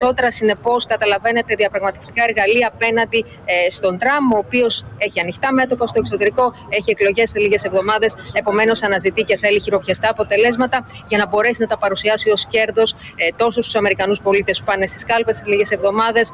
περισσότερα. Συνεπώς, καταλαβαίνετε, διαπραγματευτικά εργαλεία απέναντι στον Τραμπ, ο οποίος έχει ανοιχτά μέτωπα στο εξωτερικό, έχει εκλογές σε λίγες εβδομάδες. Επομένως, αναζητεί και θέλει χειροπιαστά αποτελέσματα για να μπορέσει να τα παρουσιάσει ως κέρδος τόσο στους Αμερικανούς πολίτες που πάνε στις κάλπες σε λίγες εβδομάδες,